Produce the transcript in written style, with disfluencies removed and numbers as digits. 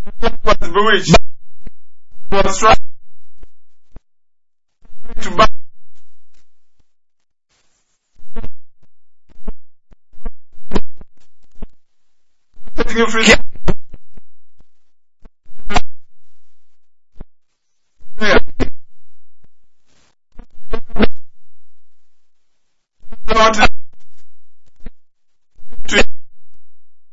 was bewitched. Was trying to buy. Setting you free. Yeah.